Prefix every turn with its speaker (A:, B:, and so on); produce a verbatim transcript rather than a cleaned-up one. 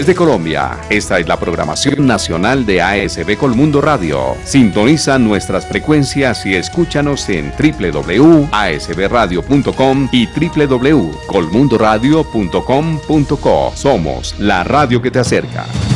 A: de Colombia. Esta es la programación nacional de A S B Colmundo Radio. Sintoniza nuestras frecuencias y escúchanos en w w w punto a s b radio punto com y w w w punto colmundoradio punto com punto co. Somos la radio que te acerca.